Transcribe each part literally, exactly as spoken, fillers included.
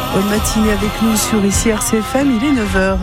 Bonne matinée avec nous sur ici R C F M, il est neuf heures.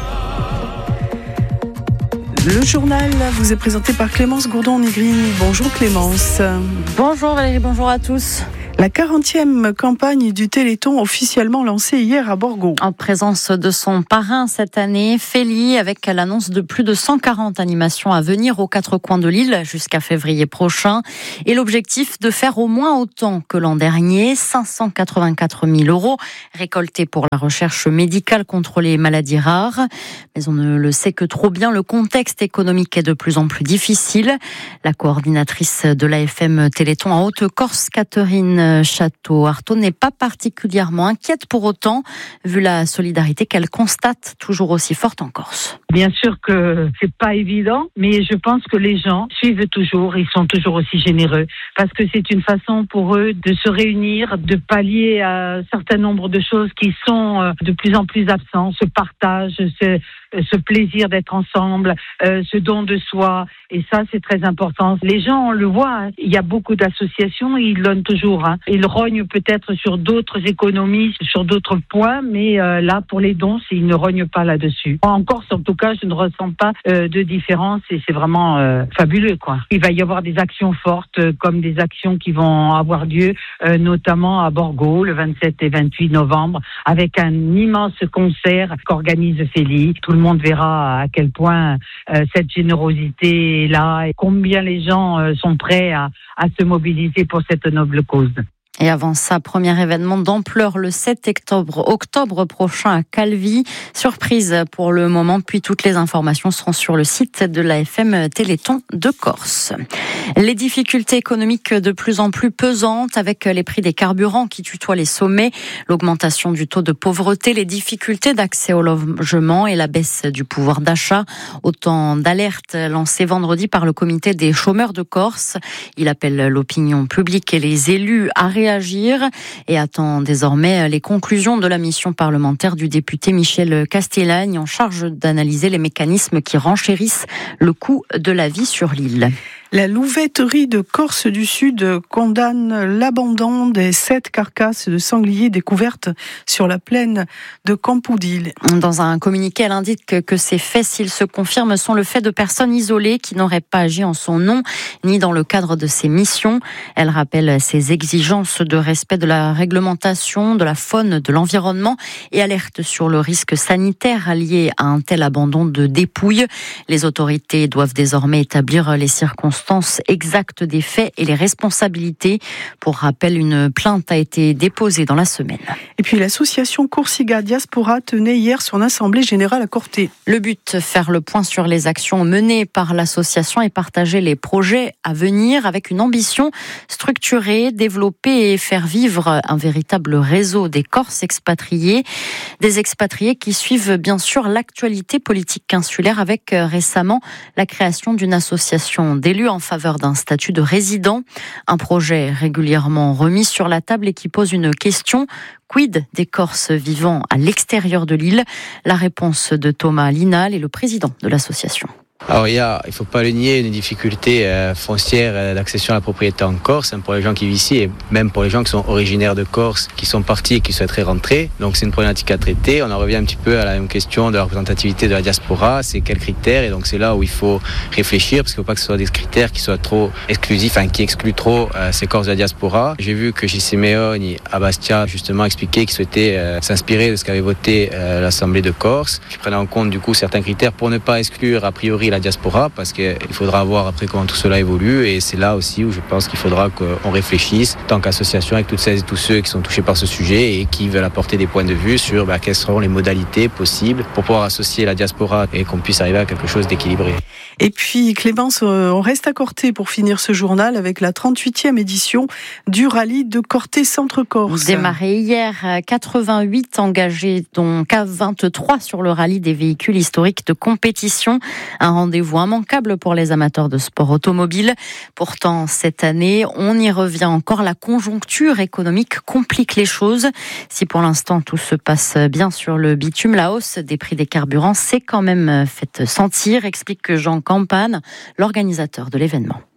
Le journal vous est présenté par Clémence Gourdon-Nigrini. Bonjour Clémence. Bonjour Valérie, bonjour à tous. La quarantième campagne du Téléthon officiellement lancée hier à Borgo. En présence de son parrain cette année, Félie, avec l'annonce de plus de cent quarante animations à venir aux quatre coins de l'île jusqu'à février prochain. Et l'objectif de faire au moins autant que l'an dernier, cinq cent quatre-vingt-quatre mille euros récoltés pour la recherche médicale contre les maladies rares. Mais on ne le sait que trop bien, le contexte économique est de plus en plus difficile. La coordinatrice de l'A F M Téléthon en Haute-Corse, Catherine Château-Artaud, n'est pas particulièrement inquiète pour autant, vu la solidarité qu'elle constate toujours aussi forte en Corse. Bien sûr que c'est pas évident, mais je pense que les gens suivent toujours, ils sont toujours aussi généreux, parce que c'est une façon pour eux de se réunir, de pallier à un certain nombre de choses qui sont de plus en plus absents, ce partage, ce, ce plaisir d'être ensemble, euh, ce don de soi, et ça c'est très important. Les gens, on le voit, hein, il y a beaucoup d'associations, ils donnent toujours, hein. Ils rognent peut-être sur d'autres économies, sur d'autres points, mais euh, là pour les dons, ils ne rognent pas là-dessus. En Corse, en tout cas, je ne ressens pas euh, de différence et c'est vraiment euh, fabuleux, quoi. Il va y avoir des actions fortes, euh, comme des actions qui vont avoir lieu, euh, notamment à Borgo, le vingt-sept et vingt-huit novembre, avec un immense concert qu'organise Félie. Tout le monde verra à quel point euh, cette générosité est là et combien les gens euh, sont prêts à, à se mobiliser pour cette noble cause. Et avant ça, premier événement d'ampleur le sept octobre, octobre prochain à Calvi. Surprise pour le moment, puis toutes les informations seront sur le site de l'A F M Téléthon de Corse. Les difficultés économiques de plus en plus pesantes avec les prix des carburants qui tutoient les sommets, l'augmentation du taux de pauvreté, les difficultés d'accès au logement et la baisse du pouvoir d'achat. Autant d'alertes lancées vendredi par le comité des chômeurs de Corse. Il appelle l'opinion publique et les élus à réagir agir et attend désormais les conclusions de la mission parlementaire du député Michel Castellagne en charge d'analyser les mécanismes qui renchérissent le coût de la vie sur l'île. La louveterie de Corse du Sud condamne l'abandon des sept carcasses de sangliers découvertes sur la plaine de Campoudil. Dans un communiqué, elle indique que ces faits, s'ils se confirment, sont le fait de personnes isolées qui n'auraient pas agi en son nom, ni dans le cadre de ses missions. Elle rappelle ses exigences de respect de la réglementation, de la faune, de l'environnement et alerte sur le risque sanitaire lié à un tel abandon de dépouilles. Les autorités doivent désormais établir les circonstances exactes des faits et les responsabilités. Pour rappel, une plainte a été déposée dans la semaine. Et puis l'association Coursiga Diaspora tenait hier son assemblée générale à Corté. Le but, faire le point sur les actions menées par l'association et partager les projets à venir avec une ambition structurée, développer et faire vivre un véritable réseau des Corses expatriés. Des expatriés qui suivent bien sûr l'actualité politique insulaire avec récemment la création d'une association d'élus en faveur d'un statut de résident. Un projet régulièrement remis sur la table et qui pose une question. Quid des Corses vivant à l'extérieur de l'île? La réponse de Thomas Linal est le président de l'association. Alors il y a, il faut pas le nier, une difficulté euh, foncière euh, d'accession à la propriété en Corse, hein, pour les gens qui vivent ici et même pour les gens qui sont originaires de Corse, qui sont partis et qui souhaiteraient rentrer. Donc c'est une problématique à traiter. On en revient un petit peu à la même question de la représentativité de la diaspora, c'est quels critères, et donc c'est là où il faut réfléchir, parce qu'il ne faut pas que ce soit des critères qui soient trop exclusifs, enfin qui excluent trop euh, ces Corses de la diaspora. J'ai vu que J. Simeoni à Bastia justement expliquait qu'il souhaitait euh, s'inspirer de ce qu'avait voté euh, l'Assemblée de Corse, qui prenait en compte du coup certains critères pour ne pas exclure a priori la diaspora, parce qu'il faudra voir après comment tout cela évolue, et c'est là aussi où je pense qu'il faudra qu'on réfléchisse tant qu'association avec toutes celles et tous ceux qui sont touchés par ce sujet et qui veulent apporter des points de vue sur bah, quelles seront les modalités possibles pour pouvoir associer la diaspora et qu'on puisse arriver à quelque chose d'équilibré. Et puis Clémence, on reste à Corté pour finir ce journal avec la trente-huitième édition du rallye de Corté Centre-Corse. Démarré hier, quatre-vingt-huit engagés, dont vingt-trois sur le rallye des véhicules historiques de compétition. Un rendez-vous immanquable pour les amateurs de sport automobile. Pourtant, cette année, on y revient encore, la conjoncture économique complique les choses. Si pour l'instant tout se passe bien sur le bitume, la hausse des prix des carburants s'est quand même fait sentir, explique Jean Campagne, l'organisateur de l'événement.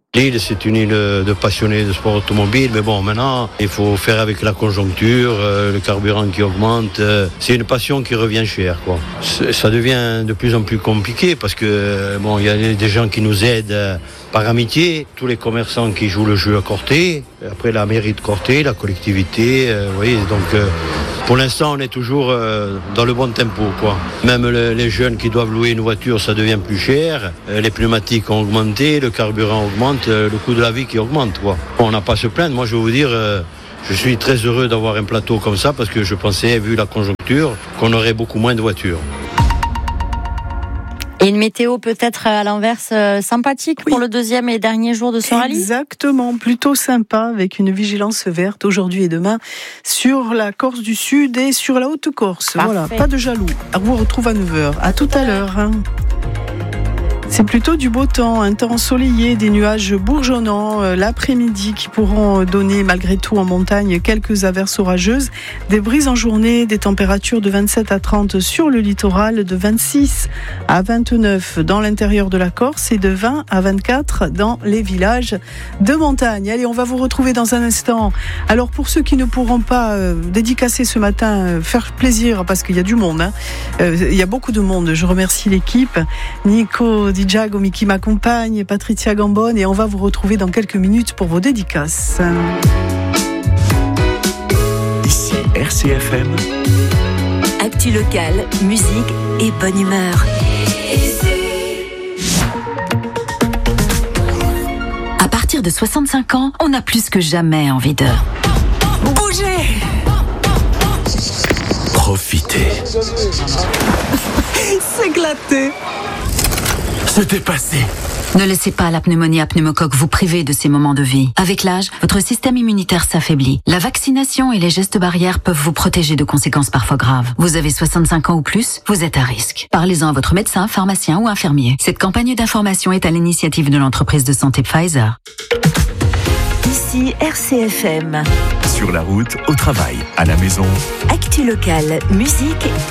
L'île, c'est une île de passionnés de sport automobile, mais bon, maintenant, il faut faire avec la conjoncture, euh, le carburant qui augmente. Euh, c'est une passion qui revient cher, quoi. C'est, ça devient de plus en plus compliqué parce que, bon, il y a des gens qui nous aident euh, par amitié, tous les commerçants qui jouent le jeu à Corté, après la mairie de Corté, la collectivité, euh, vous voyez, donc... Euh, Pour l'instant, on est toujours euh, dans le bon tempo, quoi. Même le, les jeunes qui doivent louer une voiture, ça devient plus cher. Euh, les pneumatiques ont augmenté, le carburant augmente, euh, le coût de la vie qui augmente, quoi. On n'a pas à se plaindre. Moi, je vais vous dire, euh, je suis très heureux d'avoir un plateau comme ça parce que je pensais, vu la conjoncture, qu'on aurait beaucoup moins de voitures. Et une météo peut-être à l'inverse euh, sympathique oui. pour le deuxième et dernier jour de ce rallye. Exactement, plutôt sympa avec une vigilance verte aujourd'hui et demain sur la Corse du Sud et sur la Haute-Corse. Parfait. Voilà, pas de jaloux. On vous retrouve à neuf heures. À tout à l'heure. Hein. C'est plutôt du beau temps, un temps ensoleillé, des nuages bourgeonnants euh, l'après-midi qui pourront donner malgré tout en montagne quelques averses orageuses, des brises en journée, des températures de vingt-sept à trente sur le littoral, de vingt-six à vingt-neuf dans l'intérieur de la Corse et de vingt à vingt-quatre dans les villages de montagne. Allez, on va vous retrouver dans un instant. Alors pour ceux qui ne pourront pas euh, dédicacer ce matin, euh, faire plaisir parce qu'il y a du monde, hein. euh, il y a beaucoup de monde, je remercie l'équipe, Nico Dijago qui m'accompagne, Patricia Gambone, et on va vous retrouver dans quelques minutes pour vos dédicaces. Ici R C F M. Actu locale, musique et bonne humeur. À partir de soixante-cinq ans, on a plus que jamais envie de bouger. Profiter. S'éclater. Se dépasser. Ne laissez pas la pneumonie à pneumocoque vous priver de ces moments de vie. Avec l'âge, votre système immunitaire s'affaiblit. La vaccination et les gestes barrières peuvent vous protéger de conséquences parfois graves. Vous avez soixante-cinq ans ou plus, vous êtes à risque. Parlez-en à votre médecin, pharmacien ou infirmier. Cette campagne d'information est à l'initiative de l'entreprise de santé Pfizer. Ici R C F M. Sur la route, au travail, à la maison. Actu locale, musique